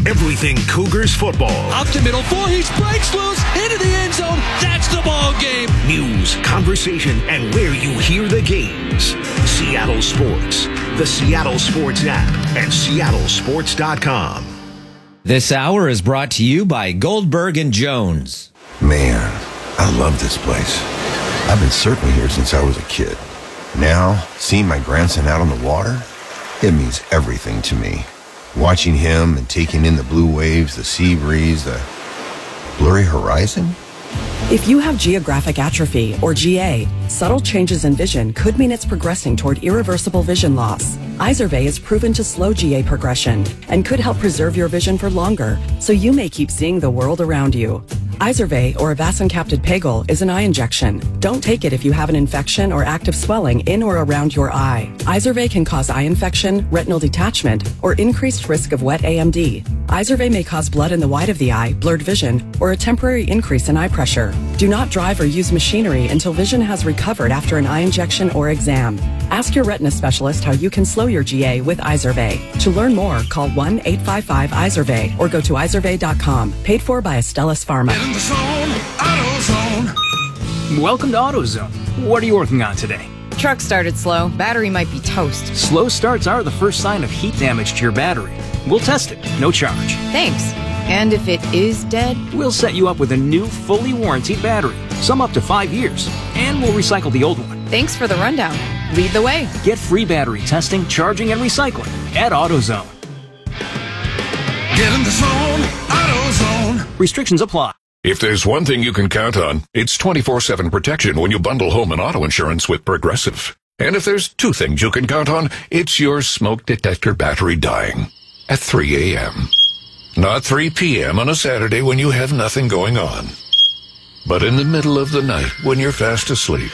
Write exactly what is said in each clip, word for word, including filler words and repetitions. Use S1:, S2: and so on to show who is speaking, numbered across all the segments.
S1: Everything Cougars football.
S2: Up to middle four, he breaks loose into the end zone. That's the ball game.
S1: News, conversation, and where you hear the games. Seattle Sports, the Seattle Sports app, and seattle sports dot com.
S3: This hour is brought to you by Goldberg and Jones.
S4: Man, I love this place. I've been surfing here since I was a kid. Now, seeing my grandson out on the water, it means everything to me. Watching him and taking in the blue waves, the sea breeze, the blurry horizon.
S5: If you have geographic atrophy, or G A, subtle changes in vision could mean it's progressing toward irreversible vision loss. Izervay is proven to slow G A progression and could help preserve your vision for longer, so you may keep seeing the world around you. Izervay, or avacincaptad pegol, is an eye injection. Don't take it if you have an infection or active swelling in or around your eye. Izervay can cause eye infection, retinal detachment, or increased risk of wet A M D. Izervay may cause blood in the white of the eye, blurred vision, or a temporary increase in eye pressure. Do not drive or use machinery until vision has recovered after an eye injection or exam. Ask your retina specialist how you can slow your G A with Izervay. To learn more, call one eight five five Izervay or go to izervay dot com. Paid for by Astellas Pharma.
S6: In the zone, AutoZone.
S7: Welcome to AutoZone. What are you working on today?
S8: Truck started slow. Battery might be toast.
S7: Slow starts are the first sign of heat damage to your battery. We'll test it, no charge.
S8: Thanks. And if it is dead?
S7: We'll set you up with a new, fully warranted battery, some up to five years, and we'll recycle the old one.
S8: Thanks for the rundown. Lead the way.
S7: Get free battery testing, charging, and recycling at AutoZone.
S6: Get in the zone, AutoZone.
S7: Restrictions apply.
S9: If there's one thing you can count on, it's twenty-four seven protection when you bundle home and auto insurance with Progressive. And if there's two things you can count on, it's your smoke detector battery dying at three a.m. Not three p.m. on a Saturday when you have nothing going on, but in the middle of the night when you're fast asleep.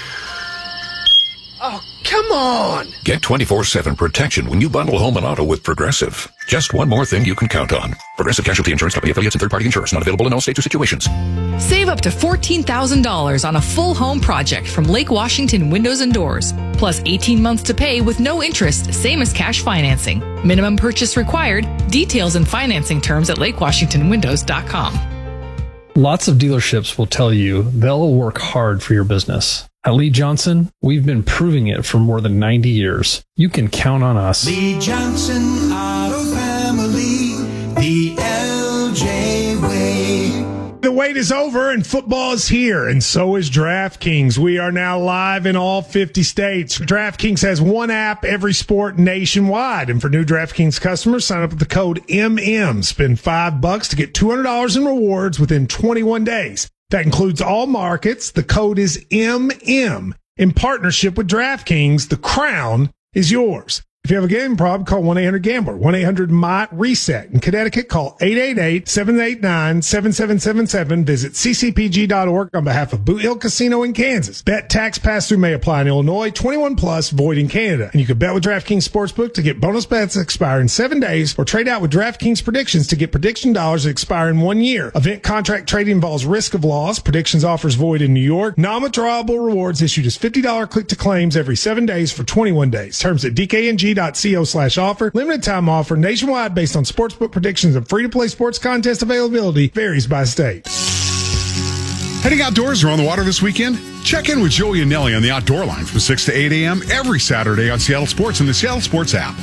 S6: Oh, come on.
S9: Get twenty-four seven protection when you bundle home and auto with Progressive. Just one more thing you can count on. Progressive Casualty Insurance Company affiliates and third-party insurers. Not available in all states or situations.
S10: Save up to fourteen thousand dollars on a full home project from Lake Washington Windows and Doors. Plus eighteen months to pay with no interest, same as cash financing. Minimum purchase required. Details and financing terms at lake washington windows dot com.
S11: Lots of dealerships will tell you they'll work hard for your business. At Lee Johnson, we've been proving it for more than ninety years. You can count on us.
S6: Lee Johnson Auto Family, the L J way.
S12: The wait is over and football is here, and so is DraftKings. We are now live in all fifty states. DraftKings has one app, every sport nationwide. And for new DraftKings customers, sign up with the code M M. Spend five bucks to get two hundred dollars in rewards within twenty-one days. That includes all markets. The code is M M. In partnership with DraftKings, the crown is yours. If you have a gambling problem, call one eight hundred gambler, one eight hundred M I reset. In Connecticut, call eight eight eight, seven eight nine, seven seven seven seven. Visit c c p g dot org on behalf of Boot Hill Casino in Kansas. Bet tax pass-through may apply in Illinois, twenty-one plus, void in Canada. And you can bet with DraftKings Sportsbook to get bonus bets that expire in seven days or trade out with DraftKings Predictions to get prediction dollars that expire in one year. Event contract trading involves risk of loss. Predictions offers void in New York. Non-withdrawable rewards issued as fifty dollars click to claims every seven days for twenty-one days. Terms at d k n g dot co slash offer. Limited time offer nationwide based on sportsbook predictions and free to play sports contest availability varies by state.
S13: Heading outdoors or on the water this weekend? Check in with Joey and Nelly on the Outdoor Line from six to eight a.m. every Saturday on Seattle Sports and the Seattle Sports app.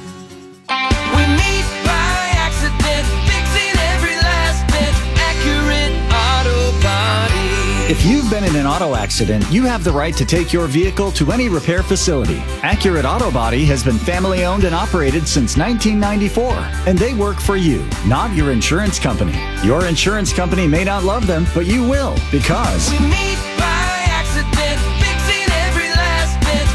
S6: We meet by accident, fixing every last bit, Accurate Auto Body.
S14: If you've been in an auto accident, you have the right to take your vehicle to any repair facility. Accurate Auto Body has been family owned and operated since nineteen ninety-four, and they work for you, not your insurance company. Your insurance company may not love them, but you will, because
S6: We meet by accident, fixing every last bit,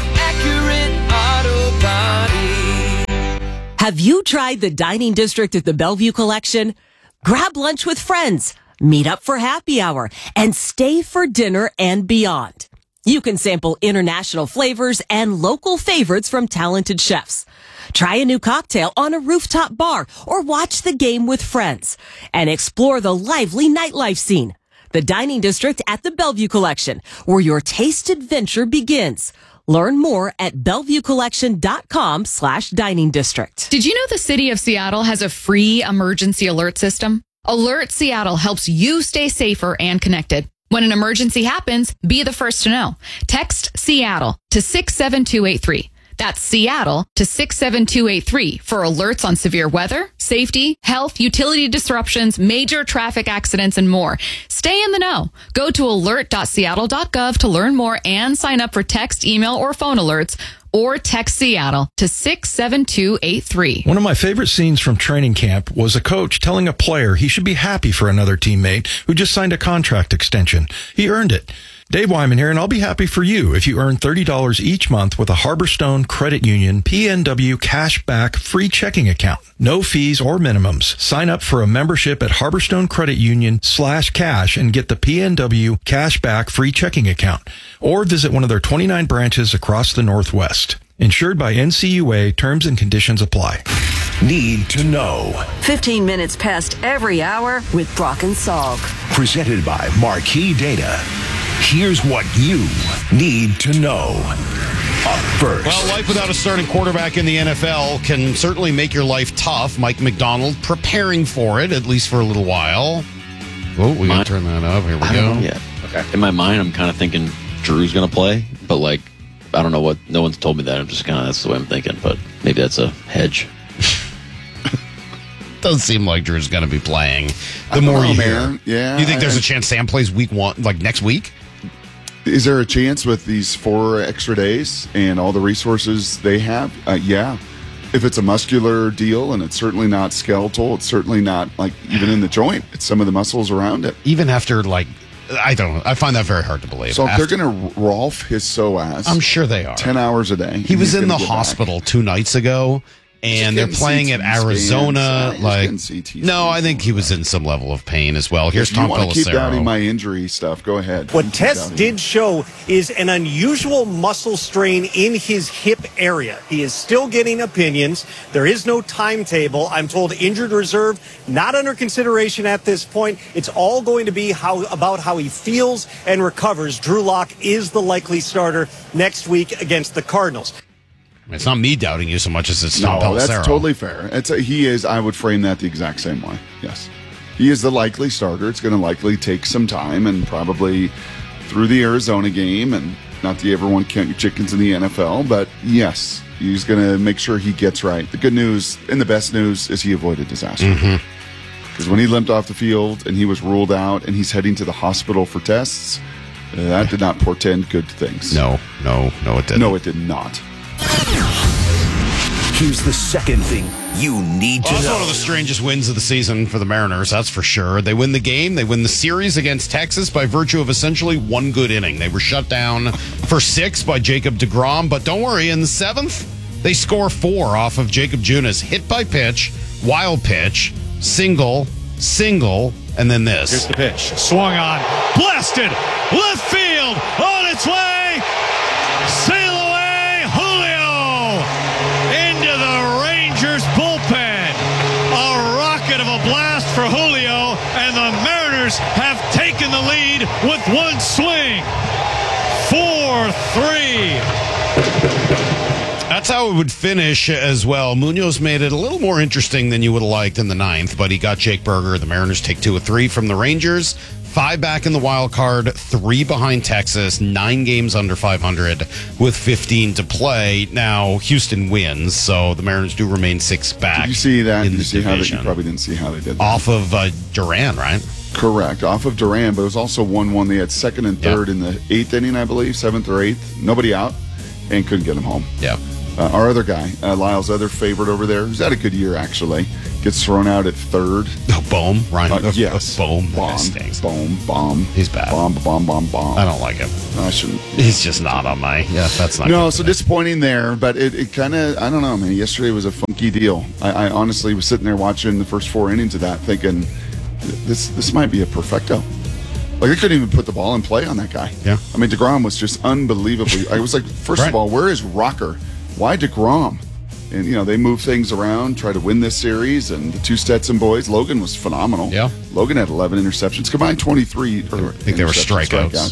S6: Accurate Auto Body.
S15: Have you tried the dining district at the Bellevue Collection? Grab lunch with friends, meet up for happy hour, and stay for dinner and beyond. You can sample international flavors and local favorites from talented chefs. Try a new cocktail on a rooftop bar or watch the game with friends and explore the lively nightlife scene. The Dining District at the Bellevue Collection, where your taste adventure begins. Learn more at bellevue collection dot com slash dining district.
S8: Did you know the city of Seattle has a free emergency alert system? Alert Seattle helps you stay safer and connected. When an emergency happens, be the first to know. Text Seattle to six seven two eight three. That's Seattle to six seven two eight three for alerts on severe weather, safety, health, utility disruptions, major traffic accidents, and more. Stay in the know. Go to alert dot seattle dot gov to learn more and sign up for text, email, or phone alerts, or text Seattle to six seven two eight three.
S16: One of my favorite scenes from training camp was a coach telling a player he should be happy for another teammate who just signed a contract extension. He earned it. Dave Wyman here, and I'll be happy for you if you earn thirty dollars each month with a Harborstone Credit Union P N W Cashback free checking account. No fees or minimums. Sign up for a membership at Harborstone Credit Union slash cash and get the P N W Cashback free checking account. Or visit one of their twenty-nine branches across the Northwest. Insured by N C U A, terms and conditions apply.
S1: Need to know.
S17: fifteen minutes past every hour with Brock and Salk.
S1: Presented by Marquee Data. Here's what you need to know. Up first.
S18: Well, life without a starting quarterback in the N F L can certainly make your life tough. Mike McDonald preparing for it, at least for a little while. Oh, we gotta turn that up. Here we
S19: I
S18: go.
S19: Don't know yet. Okay. In my mind, I'm kind of thinking Drew's going to play, but like, I don't know what, no one's told me that. I'm just kind of, that's the way I'm thinking, but maybe that's a hedge.
S18: Does seem like Drew's going to be playing. The more
S20: know,
S18: you
S20: man.
S18: hear.
S20: Yeah.
S18: You think
S20: I,
S18: there's a chance Sam plays week one, like next week?
S20: Is there a chance with these four extra days and all the resources they have? Uh, yeah. If it's a muscular deal and it's certainly not skeletal, it's certainly not like even in the joint. It's some of the muscles around it.
S18: Even after like, I don't know. I find that very hard to believe.
S20: So
S18: after,
S20: they're going to Rolf his psoas.
S18: I'm sure they are.
S20: ten hours a day.
S18: He was in the hospital back. two nights ago. And they're playing at Arizona. Like, no, I think he was in some level of pain as well. Here's Tom Pelissero.
S20: If you want to keep doubting my injury stuff, go ahead.
S21: What tests did show is an unusual muscle strain in his hip area. He is still getting opinions. There is no timetable. I'm told injured reserve, not under consideration at this point. It's all going to be how about how he feels and recovers. Drew Lock is the likely starter next week against the Cardinals.
S18: It's not me doubting you so much as it's Tom
S20: no,
S18: Pelissero.
S20: That's totally fair. It's a, he is. I would frame that the exact same way. Yes, he is the likely starter. It's going to likely take some time and probably through the Arizona game. And not that you ever want to count your chickens in the N F L, but yes, he's going to make sure he gets right. The good news and the best news is he avoided disaster. Because mm-hmm. when he limped off the field and he was ruled out and he's heading to the hospital for tests, uh, that did not portend good things.
S18: No, no, no, it didn't.
S20: No, it did not.
S1: Here's the second thing you need to
S18: well, that's
S1: know.
S18: One of the strangest wins of the season for the Mariners, that's for sure. They win the game. They win the series against Texas by virtue of essentially one good inning. They were shut down for six by Jacob deGrom, but don't worry, in the seventh, they score four off of Jacob Junis. Hit by pitch, wild pitch, single, single, and then this.
S22: Here's the pitch. Swung on, blasted, left field, on its way, sail away, Julio, into the Rangers bullpen. A rocket of a blast for Julio, and the Mariners have taken the lead with one swing. four three.
S18: That's how it would finish as well. Munoz made it a little more interesting than you would have liked in the ninth, but he got Jake Berger. The Mariners take two or three from the Rangers. Five back in the wild card, three behind Texas, nine games under five hundred with fifteen to play. Now, Houston wins, so the Mariners do remain six back.
S20: Did you see that?
S18: In
S20: Did you
S18: the
S20: see how
S18: division.
S20: that? You probably didn't see how they did that.
S18: Off of uh, Duran, right?
S20: Correct. Off of Duran, but it was also one one. They had second and third
S18: yeah.
S20: in the eighth inning, I believe, seventh or eighth. Nobody out, and couldn't get him home.
S18: Yeah.
S20: Uh, our other guy, uh, Lyle's other favorite over there, who's had a good year, actually, gets thrown out at third.
S18: Oh, Bohm? Ryan?
S20: Uh, yes.
S18: Bohm.
S20: Bomb. Bohm. Bomb.
S18: He's bad.
S20: Bomb, bomb, bomb, bomb.
S18: I don't like him.
S20: I shouldn't.
S18: He's just not on my... Yeah, that's not
S20: No,
S18: good
S20: so disappointing there, but it, it kind of, I don't know, man. Yesterday was a funky deal. I, I honestly was sitting there watching the first four innings of that thinking, this this might be a perfecto. Like, they couldn't even put the ball in play on that guy.
S18: Yeah.
S20: I mean, DeGrom was just unbelievably... I was like, first
S18: right.
S20: of all, where is Rocker? Why DeGrom? And, you know, they move things around, try to win this series, and the two Stetson boys, Logan was phenomenal.
S18: Yeah.
S20: Logan had eleven interceptions, combined twenty-three. Or
S18: I think they were strikeouts. strikeouts. Yeah.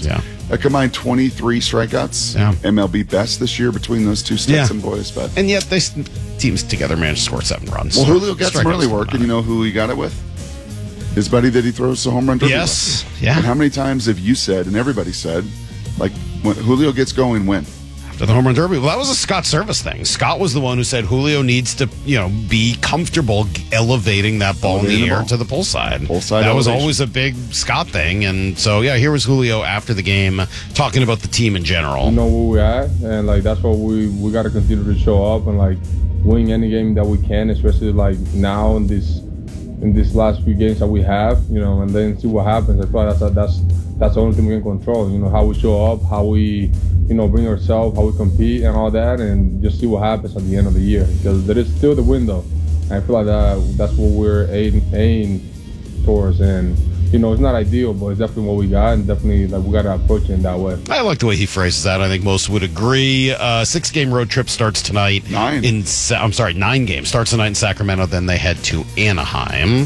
S20: A combined twenty-three strikeouts.
S18: Yeah.
S20: M L B best this year between those two Stetson
S18: Yeah.
S20: boys. But
S18: And yet, they teams together managed to score seven runs.
S20: well,
S18: So
S20: Julio got some
S18: strikeouts
S20: early work, and you know who he got it with? His buddy that he throws the home run derby
S18: Yes.
S20: with.
S18: Yeah.
S20: And how many times have you said, and everybody said, like, when Julio gets going, win?
S18: To the home run derby. Well, that was a Scott Service thing. Scott was the one who said Julio needs to, you know, be comfortable elevating that ball
S20: Elevating
S18: in
S20: the
S18: the air
S20: ball.
S18: to the pull side.
S20: Pull side
S18: that was
S20: elevation.
S18: always a big Scott thing. And so, yeah, here was Julio after the game talking about the team in general.
S2: We know where we're at, and like that's what we we got to continue to show up and like win any game that we can, especially like now in this in these last few games that we have, you know, and then see what happens. I feel like that's that's that's the only thing we can control. You know, how we show up, how we you know bring ourselves, how we compete, and all that, and just see what happens at the end of the year because there is still the window. And I feel like that that's what we're aiming, aiming towards, and you know, it's not ideal, but it's definitely what we got, and definitely like we got to approach it in that way.
S18: I like the way he phrases that. I think most would agree. Uh, six game road trip starts tonight.
S20: Nine.
S18: In Sa- I'm sorry, nine games starts tonight in Sacramento. Then they head to Anaheim.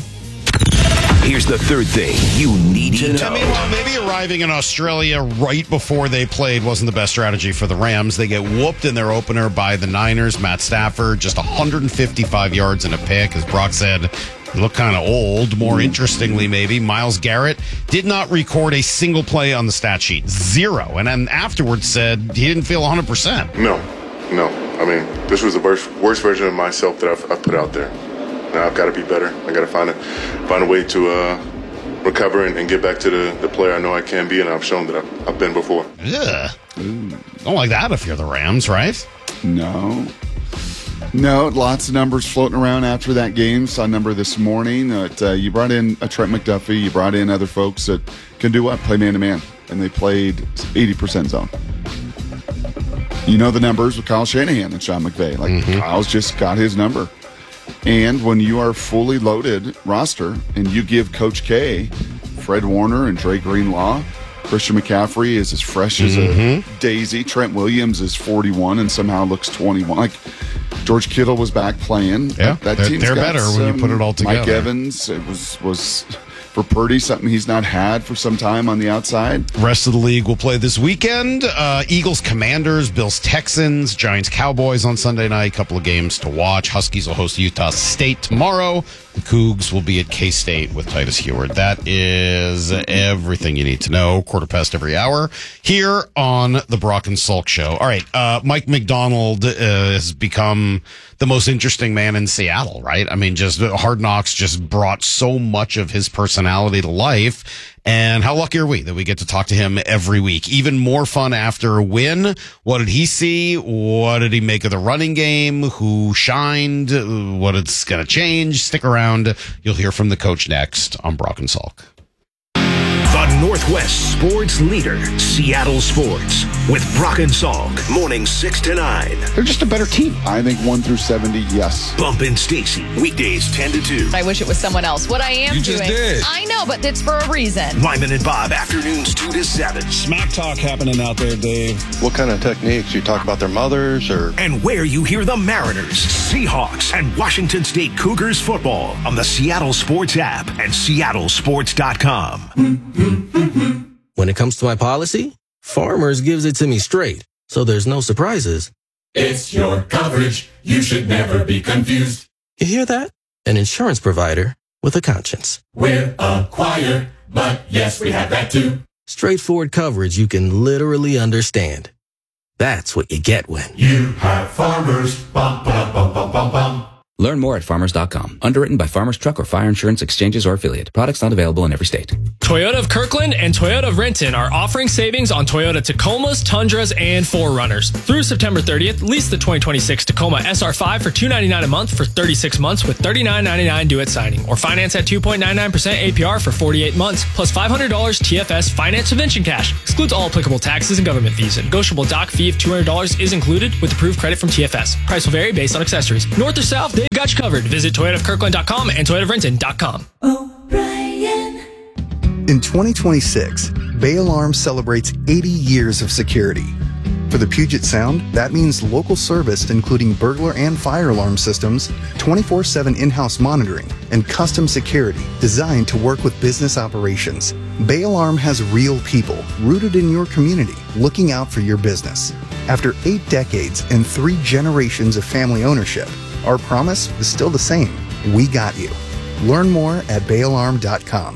S1: Here's the third thing you need to know.
S18: I mean, well, maybe arriving in Australia right before they played wasn't the best strategy for the Rams. They get whooped in their opener by the Niners. Matt Stafford, just one hundred fifty-five yards and a pick. As Brock said, he looked kind of old. More interestingly, maybe, Myles Garrett did not record a single play on the stat sheet. Zero. And then afterwards said he didn't feel one hundred percent.
S3: No, no. I mean, this was the worst, worst version of myself that I've, I've put out there. Now I've got to be better. I got to find a find a way to uh, recover and, and get back to the, the player I know I can be, and I've shown that I've, I've been before.
S18: Ugh. Don't like that if you're the Rams, right?
S20: No. No, lots of numbers floating around after that game. Saw a number this morning. That, uh, you brought in a Trent McDuffie. You brought in other folks that can do what? Play man-to-man. And they played eighty percent zone. You know the numbers with Kyle Shanahan and Sean McVay. Like,
S18: Mm-hmm.
S20: Kyle's just got his number. And when you are fully loaded roster and you give Coach K, Fred Warner and Dre Greenlaw, Christian McCaffrey is as fresh as
S18: Mm-hmm.
S20: a daisy. Trent Williams is forty-one and somehow looks twenty-one. Like, George Kittle was back playing.
S18: Yeah,
S20: that, that
S18: they're-
S20: team's
S18: they're
S20: got
S18: better when you
S20: some-
S18: put it all
S20: Mike
S18: together.
S20: Evans, it was was for Purdy something he's not had for some time on the outside.
S18: Rest of the league will play this weekend. Uh, Eagles, Commanders, Bills, Texans, Giants, Cowboys on Sunday night. Couple of games to watch. Huskies will host Utah State tomorrow. The Cougs will be at K-State with Titus Heward. That is everything you need to know. Quarter past every hour here on the Brock and Salk Show. All right, uh, Mike McDonald uh, has become the most interesting man in Seattle, right? I mean, just Hard Knocks just brought so much of his personality to life. And how lucky are we that we get to talk to him every week? Even more fun after a win. What did he see? What did he make of the running game? Who shined? What it's going to change? Stick around. You'll hear from the coach next on Brock and Salk.
S1: The Northwest sports leader, Seattle Sports, with Brock and Salk, morning six to nine.
S20: They're just a better team. I think one through seventy, yes.
S1: Bump and Stacy, weekdays ten to two.
S23: I wish it was someone else. What I am
S1: You
S23: doing.
S1: just did.
S23: I know, but it's for a reason.
S1: Lyman and Bob, afternoons two to seven.
S24: Smack talk happening out there, Dave. What kind of techniques? You talk about their mothers or?
S1: And where you hear the Mariners, Seahawks, and Washington State Cougars football on the Seattle Sports app and seattle sports dot com.
S25: When it comes to my policy, Farmers gives it to me straight, so there's no surprises.
S26: It's your coverage. You should never be confused.
S25: You hear that? An insurance provider with a conscience.
S26: We're a choir, but yes, we have that too.
S25: Straightforward coverage you can literally understand. That's what you get when
S26: You have Farmers. Bum, bum, bum, bum, bum, bum.
S27: Learn more at farmers dot com. Underwritten by Farmers Truck or Fire Insurance Exchanges or Affiliate. Products not available in every state.
S28: Toyota of Kirkland and Toyota of Renton are offering savings on Toyota Tacomas, Tundras, and four runners. Through September thirtieth, lease the twenty twenty-six Tacoma S R five for two hundred ninety-nine dollars a month for thirty-six months with thirty-nine ninety-nine due at signing. Or finance at two point nine nine percent A P R for forty-eight months, plus five hundred dollars T F S finance subvention cash. Excludes all applicable taxes and government fees. A negotiable doc fee of two hundred dollars is included with approved credit from T F S. Price will vary based on accessories. North or south, they've got you covered. Visit Toyota of Kirkland dot com and Toyota of Renton dot com.
S29: In twenty twenty-six, Bay Alarm celebrates eighty years of security. For the Puget Sound, that means local service including burglar and fire alarm systems, twenty-four seven in-house monitoring, and custom security designed to work with business operations. Bay Alarm has real people rooted in your community looking out for your business. After eight decades and three generations of family ownership, our promise is still the same. We got you. Learn more at bay alarm dot com.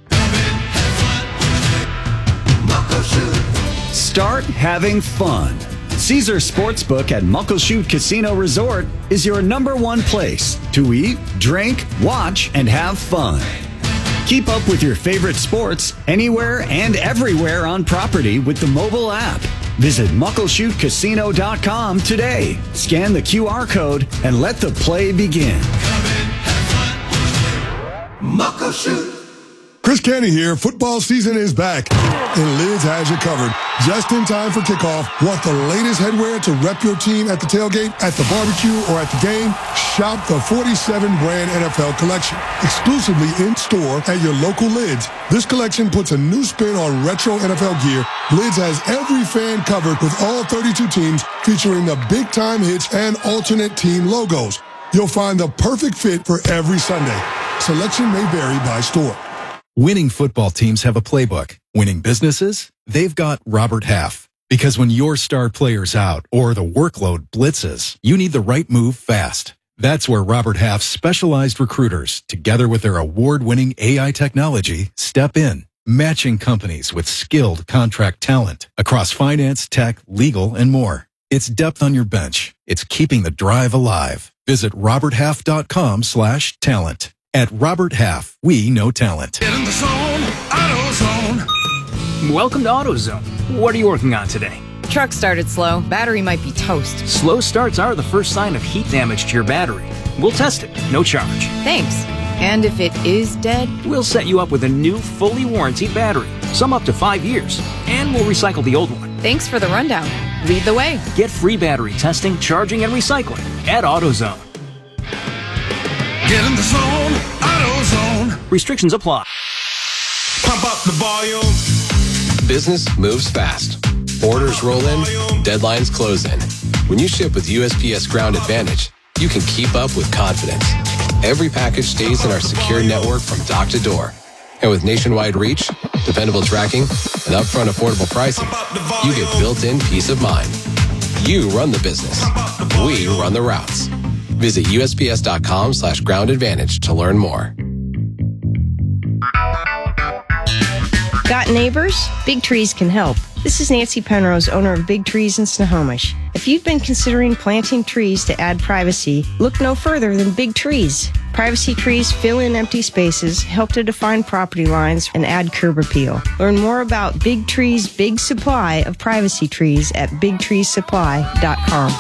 S4: Start having fun. Caesar Sportsbook at Muckleshoot Casino Resort is your number one place to eat, drink, watch, and have fun. Keep up with your favorite sports anywhere and everywhere on property with the mobile app. Visit muckleshoot casino dot com today. Scan the Q R code and let the play begin.
S5: Muckleshoot. Chris Canty here. Football season is back, and Lids has you covered. Just in time for kickoff. Want the latest headwear to rep your team at the tailgate, at the barbecue, or at the game? Shop the forty-seven brand N F L collection, exclusively in store at your local Lids. This collection puts a new spin on retro N F L gear. Lids has every fan covered with all thirty-two teams, featuring the big time hits and alternate team logos. You'll find the perfect fit for every Sunday. Selection may vary by store.
S7: Winning football teams have a playbook. Winning businesses? They've got Robert Half. Because when your star player's out or the workload blitzes, you need the right move fast. That's where Robert Half's specialized recruiters, together with their award-winning A I technology, step in, matching companies with skilled contract talent across finance, tech, legal, and more. It's depth on your bench. It's keeping the drive alive. Visit robert half dot com slash talent. At Robert Half, we know talent.
S6: Get in the zone, AutoZone.
S9: Welcome to AutoZone. What are you working on today?
S23: Truck started slow. Battery might be toast.
S9: Slow starts are the first sign of heat damage to your battery. We'll test it, no charge.
S23: Thanks. And if it is dead?
S9: We'll set you up with a new, fully warranted battery, some up to five years, and we'll recycle the old one.
S23: Thanks for the rundown. Lead the way.
S9: Get free battery testing, charging, and recycling at AutoZone.
S6: Get in the zone, AutoZone.
S9: Restrictions apply.
S6: Pump up the volume.
S10: Business moves fast. Orders roll in, deadlines close in. When you ship with U S P S Ground Advantage, you can keep up with confidence. Every package stays in our secure network from dock to door. And with nationwide reach, dependable tracking, and upfront affordable pricing, you get built-in peace of mind. You run the business. We run the routes. Visit U S P S dot com slash ground advantage to learn more.
S11: Got neighbors? Big Trees can help. This is Nancy Penrose, owner of Big Trees in Snohomish. If you've been considering planting trees to add privacy, look no further than Big Trees. Privacy trees fill in empty spaces, help to define property lines, and add curb appeal. Learn more about Big Trees' big supply of privacy trees at big trees supply dot com.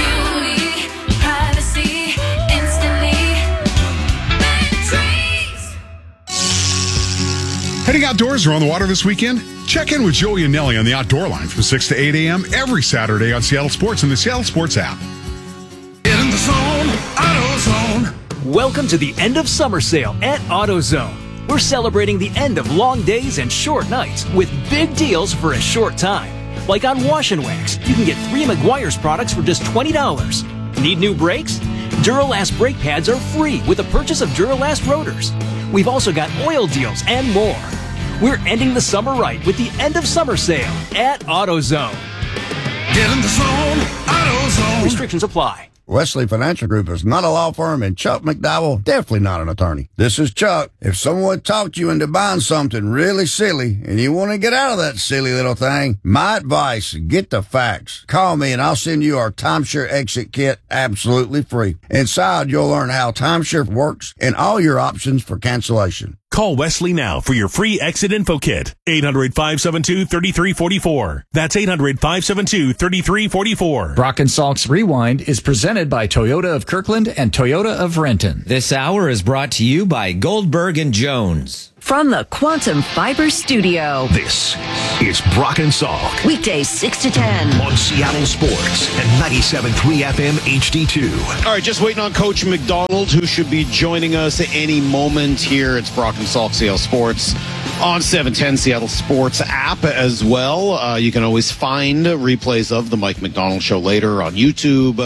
S12: Heading outdoors or on the water this weekend? Check in with Joey and Nelly on the Outdoor Line from six to eight a.m. every Saturday on Seattle Sports and the Seattle Sports app.
S6: Get in the zone, AutoZone.
S9: Welcome to the end of summer sale at AutoZone. We're celebrating the end of long days and short nights with big deals for a short time. Like on Wash and Wax, you can get three Meguiar's products for just twenty dollars. Need new brakes? Duralast brake pads are free with the purchase of Duralast rotors. We've also got oil deals and more. We're ending the summer right with the end of summer sale at AutoZone.
S6: Get in the zone, AutoZone.
S9: Restrictions apply.
S13: Wesley Financial Group is not a law firm, and Chuck McDowell definitely not an attorney. This is Chuck. If someone talked you into buying something really silly and you want to get out of that silly little thing, my advice, get the facts. Call me and I'll send you our timeshare exit kit absolutely free. Inside, you'll learn how timeshare works and all your options for cancellation.
S14: Call Wesley now for your free exit info kit. eight hundred, five seven two, three three four four. That's eight hundred, five seven two, three three four four.
S30: Brock and Salk's Rewind is presented by Toyota of Kirkland and Toyota of Renton.
S31: This hour is brought to you by Goldberg and Jones.
S17: From the Quantum Fiber Studio.
S1: This is Brock and Salk.
S17: Weekdays six to ten.
S1: On Seattle Sports and ninety-seven point three F M H D two.
S18: All right, just waiting on Coach McDonald, who should be joining us at any moment here. It's Brock and Salk, Seattle Sports, on seven ten Seattle Sports app as well. Uh, you can always find replays of the Mike McDonald Show later on YouTube,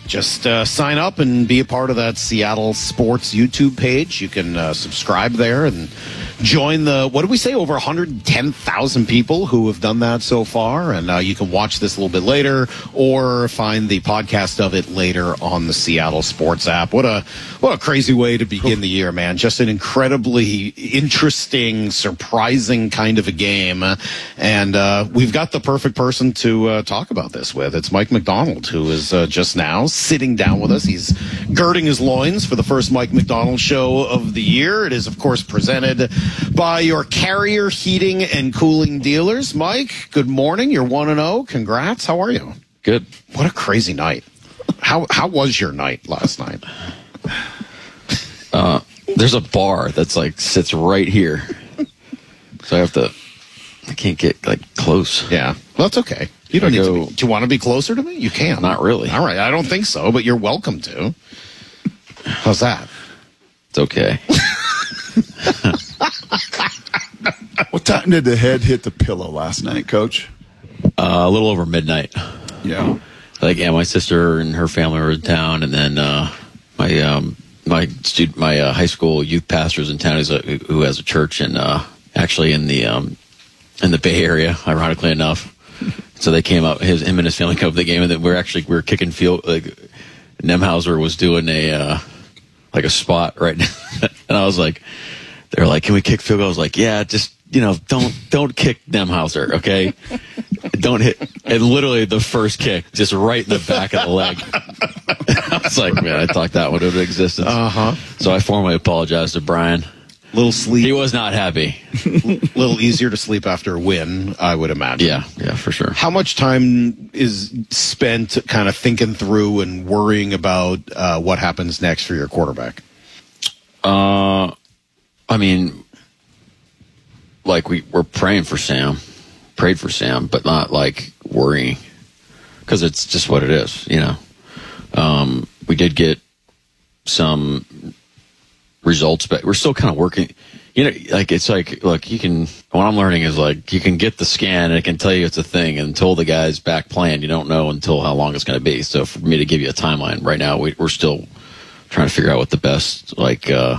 S18: just uh, sign up and be a part of that Seattle Sports YouTube page. You can uh, subscribe there and join the, what did we say, over one hundred ten thousand people who have done that so far. And uh, you can watch this a little bit later or find the podcast of it later on the Seattle Sports app. What a what a crazy way to begin the year, man. Just an incredibly interesting, surprising kind of a game. And uh, we've got the perfect person to uh, talk about this with. It's Mike Macdonald, who is uh, just now sitting down with us. He's girding his loins for the first Mike Macdonald show of the year. It is, of course, presented by your Carrier Heating and Cooling dealers. Mike, good morning. You're one and oh. Congrats. How are you?
S2: Good.
S18: What a crazy night. How how was your night last night?
S2: Uh, there's a bar that's like sits right here. So I have to, I can't get like close.
S18: Yeah. Well, that's okay. You don't
S2: I
S18: need
S2: go,
S18: to be, do you want to be closer to me? You can.
S2: Not really.
S18: All right. I don't think so, but you're welcome to. How's that?
S2: It's okay.
S3: What time did the head hit the pillow last night, Coach?
S2: Uh, a little over midnight.
S3: Yeah.
S2: Like, yeah, my sister and her family were in town, and then uh, my um, my student, my uh, high school youth pastor is in town, who's a, who has a church in uh, actually in the um, in the Bay Area, ironically enough. So they came up, his him and his family came up to the game, and then we're actually we were kicking field. Like Nemhauser was doing a uh, like a spot right now, and I was like, they were like, "Can we kick field goal?" I was like, "Yeah, just." You know, don't don't kick Nemhauser, okay? Don't hit. And literally the first kick, just right in the back of the leg. I was like, man, I thought that one into existence.
S18: Uh-huh.
S2: So I formally apologized to Brian.
S18: Little sleep.
S2: He was not happy.
S18: A little easier to sleep after a win, I would imagine.
S2: Yeah, yeah, for sure.
S18: How much time is spent kind of thinking through and worrying about uh, what happens next for your quarterback?
S2: Uh, I mean... Like, we, we're praying for Sam, prayed for Sam, but not, like, worrying. Because it's just what it is, you know. Um, we did get some results, but we're still kind of working. You know, like, it's like, look, you can, what I'm learning is, like, you can get the scan and it can tell you it's a thing. And until the guy's back playing, you don't know until how long it's going to be. So for me to give you a timeline right now, we, we're still trying to figure out what the best, like, uh,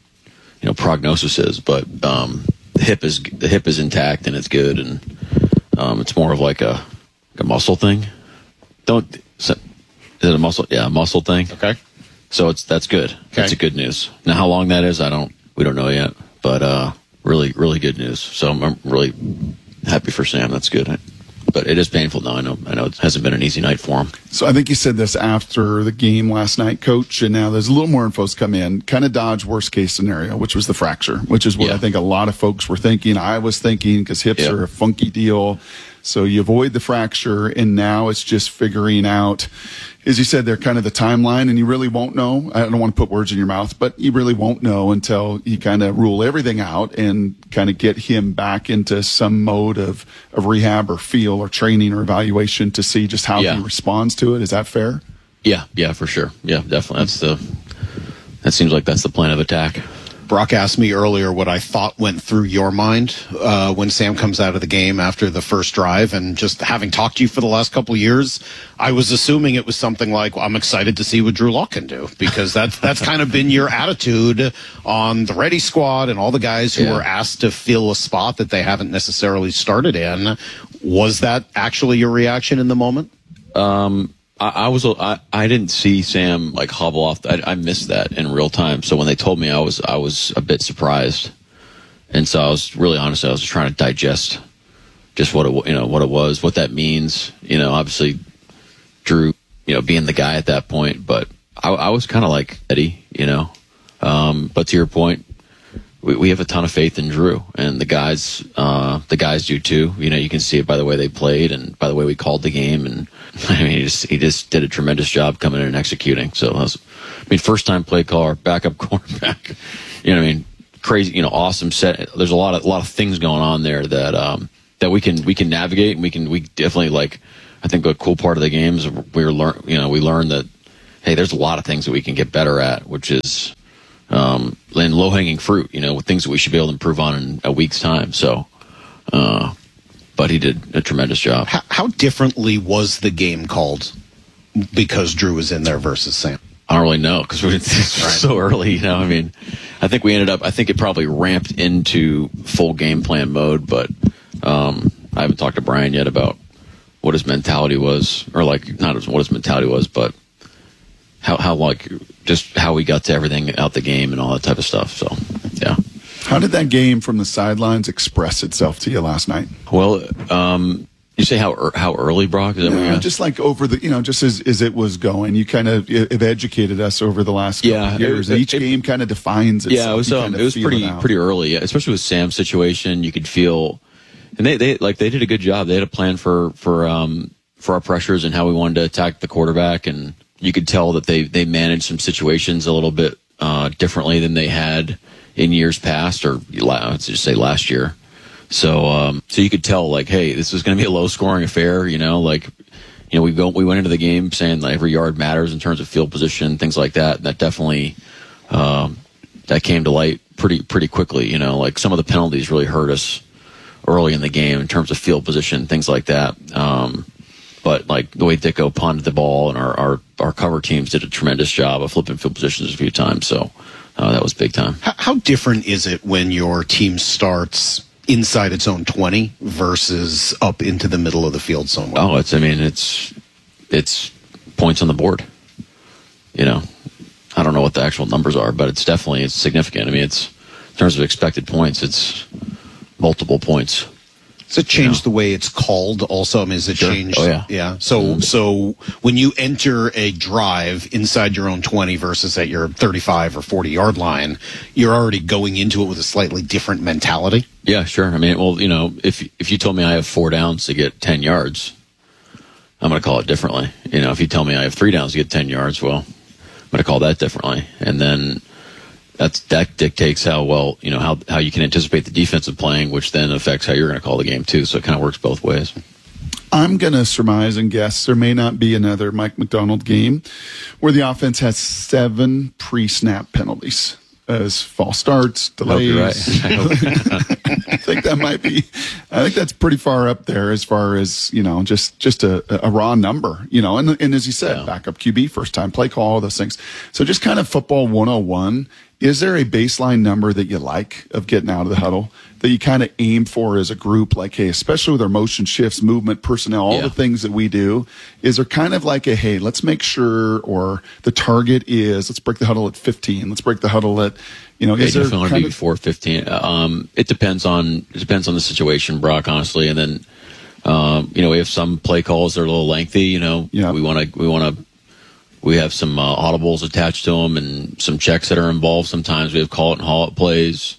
S2: you know, prognosis is. But, um, The hip is the hip is intact and it's good, and um, it's more of like a, like a muscle thing. Don't is it a muscle? Yeah, a muscle thing.
S18: Okay,
S2: so it's that's good.
S18: Okay.
S2: That's a good news. Now, how long that is, I don't we don't know yet, but uh, really really good news. So I'm, I'm really happy for Sam. That's good. But it is painful now. I know. I know it hasn't been an easy night for him.
S3: So I think you said this after the game last night, Coach, and now there's a little more info's come in. Kind of dodge worst case scenario, which was the fracture, which is what
S2: Yeah.
S3: I think a lot of folks were thinking. I was thinking because hips
S2: Yeah.
S3: are a funky deal. So you avoid the fracture, and now it's just figuring out, as you said, they're kind of the timeline, and you really won't know. I don't want to put words in your mouth, but you really won't know until you kind of rule everything out and kind of get him back into some mode of, of rehab or feel or training or evaluation to see just how
S2: Yeah.
S3: he responds to it. Is that fair?
S2: Yeah, yeah, for sure. Yeah, definitely. That's the. That seems like that's the plan of attack.
S18: Brock asked me earlier what I thought went through your mind uh, when Sam comes out of the game after the first drive. And just having talked to you for the last couple of years, I was assuming it was something like, well, I'm excited to see what Drew Lock can do, because that's, that's kind of been your attitude on the Ready Squad and all the guys who
S2: Yeah.
S18: were asked to fill a spot that they haven't necessarily started in. Was that actually your reaction in the moment?
S2: Um, I, I was I, I didn't see Sam like hobble off. I, I missed that in real time. So when they told me, I was I was a bit surprised, and so I was really honest. I was just trying to digest just what it you know what it was, what that means. You know, obviously Drew, you know, being the guy at that point, but I, I was kind of like Eddie, you know. Um, but to your point, we, we have a ton of faith in Drew, and the guys, uh, the guys do too. You know, you can see it by the way they played and by the way we called the game. And I mean, he just he just did a tremendous job coming in and executing. So, that was, I mean, first time play caller, backup quarterback. You know, what I mean, crazy. You know, awesome set. There's a lot of a lot of things going on there that um, that we can we can navigate, and we can we definitely like. I think a cool part of the game is we learn. You know, we learned that hey, there's a lot of things that we can get better at, which is. Um, and low-hanging fruit, you know, with things that we should be able to improve on in a week's time. So, uh, but he did a tremendous job.
S18: How, how differently was the game called because Drew was in there versus Sam?
S2: I don't really know because we're so early. You know, I mean, I think we ended up. I think it probably ramped into full game plan mode, but um, I haven't talked to Brian yet about what his mentality was, or like not what his mentality was, but how how like just how we got to everything out the game and all that type of stuff. So, yeah.
S3: How did that game from the sidelines express itself to you last night?
S2: Well, um, you say how how early, Brock? Is that what
S3: Yeah,
S2: you're
S3: just like over the, you know, just as, as it was going, you kind of have educated us over the last couple
S2: Yeah,
S3: of years.
S2: it-
S3: Each
S2: it-
S3: game kind of defines itself.
S2: Yeah, it was
S3: You
S2: um,
S3: kind of
S2: it was
S3: feel
S2: pretty
S3: out.
S2: pretty early, yeah, especially with Sam's situation. You could feel, and they, they like they did a good job. They had a plan for for um for our pressures and how we wanted to attack the quarterback, and you could tell that they they managed some situations a little bit uh, differently than they had in years past, or la- let's just say last year. So um, so you could tell like, hey, this is going to be a low scoring affair. You know, like you know we go we went into the game saying that every yard matters in terms of field position, things like that. And that definitely um, that came to light pretty pretty quickly. You know, like some of the penalties really hurt us early in the game in terms of field position, things like that. Um, but like the way Dicko punted the ball, and our, our our cover teams did a tremendous job of flipping field positions a few times. So uh, that was big time.
S18: How, how different is it when your team starts inside its own twenty versus up into the middle of the field somewhere?
S2: Oh, it's I mean it's it's points on the board. You know, I don't know what the actual numbers are, but it's definitely it's significant. I mean, it's in terms of expected points, it's multiple points.
S18: Does it change the way it's called also? I mean, is it
S2: Sure.
S18: changed?
S2: Oh, yeah.
S18: Yeah. So,
S2: Mm-hmm.
S18: so when you enter a drive inside your own twenty versus at your thirty-five or forty yard line, you're already going into it with a slightly different mentality.
S2: Yeah, sure. I mean, well, you know, if if you told me I have four downs to get ten yards, I'm going to call it differently. You know, if you tell me I have three downs to get ten yards, well, I'm going to call that differently. And then that's that dictates how well, you know, how how you can anticipate the defensive playing, which then affects how you're going to call the game too. So it kind of works both ways.
S3: I'm going to surmise and guess there may not be another Mike McDonald game where the offense has seven pre-snap penalties as false starts, delays.
S2: you're right. I hope-
S3: I think that might be, I think that's pretty far up there as far as, you know, just, just a, a raw number, you know, and, and as you said, backup Q B, first time play call, all those things. So just kind of football one oh one. Is there a baseline number that you like of getting out of the huddle that you kind of aim for as a group? Like, hey, especially with our motion shifts, movement, personnel, all
S2: Yeah.
S3: the things that we do, is there kind of like a, hey, let's make sure, or the target is, let's break the huddle at fifteen. Let's break the huddle at, you know,
S2: Yeah,
S3: is there
S2: definitely
S3: kind
S2: be
S3: of,
S2: before fifteen. Um, it depends on it depends on the situation, Brock. Honestly, and then um, you know we have some play calls that are a little lengthy. You know,
S3: Yeah.
S2: we want to we want to we have some uh, audibles attached to them and some checks that are involved. Sometimes we have call it and haul it plays.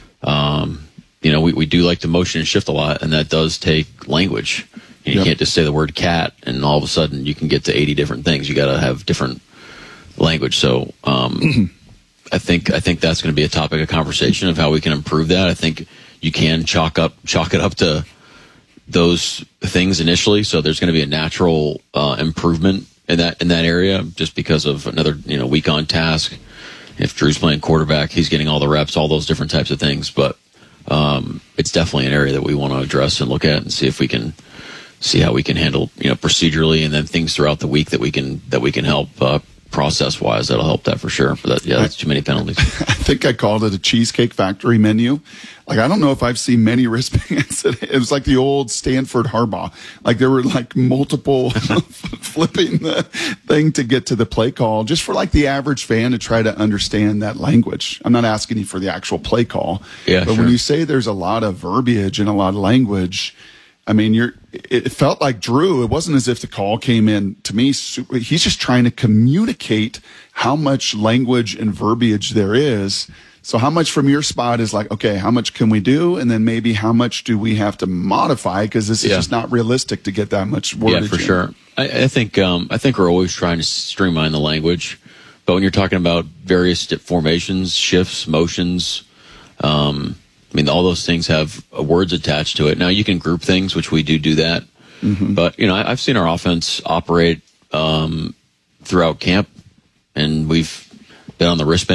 S2: Um, you know, we, we do like to motion and shift a lot, and that does take language. You
S3: Yep.
S2: can't just say the word cat, and all of a sudden you can get to eighty different things. You got to have different language. So. Um, I think I think that's going to be a topic of conversation of how we can improve that. I think you can chalk up chalk it up to those things initially. So there's going to be a natural uh, improvement in that in that area just because of another you know week on task. If Drew's playing quarterback, he's getting all the reps, all those different types of things. But um, it's definitely an area that we want to address and look at and see if we can see how we can handle you know procedurally and then things throughout the week that we can that we can help. Uh, Process wise, that'll help that for sure. But that, yeah, that's too many penalties.
S3: I think I called it a Cheesecake Factory menu. Like, I don't know if I've seen many wristbands. It was like the old Stanford Harbaugh. Like, there were like multiple flipping the thing to get to the play call just for like the average fan to try to understand that language. I'm not asking you for the actual play call.
S2: Yeah,
S3: But
S2: sure.
S3: when you say there's a lot of verbiage and a lot of language, I mean, you're, it felt like Drew, it wasn't as if the call came in to me. Super, he's just trying to communicate how much language and verbiage there is. So how much from your spot is like, okay, how much can we do? And then maybe how much do we have to modify? Because this is
S2: Yeah.
S3: just not realistic to get that much wordage.
S2: Yeah, for
S3: in.
S2: sure. I, I think um, I think we're always trying to streamline the language, but when you're talking about various dip formations, shifts, motions, um, I mean, all those things have uh, words attached to it. Now you can group things, which we do do that,
S3: Mm-hmm.
S2: but you know, I, I've seen our offense operate um, throughout camp, and we've been on the wristband.